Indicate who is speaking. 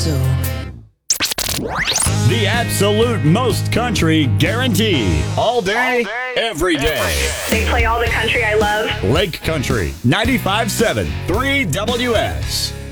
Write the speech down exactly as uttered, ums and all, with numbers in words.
Speaker 1: so.
Speaker 2: The absolute most country guarantee. All day, every day.
Speaker 3: They play all the country I love.
Speaker 2: Lake Country, ninety-five point seven, three W S.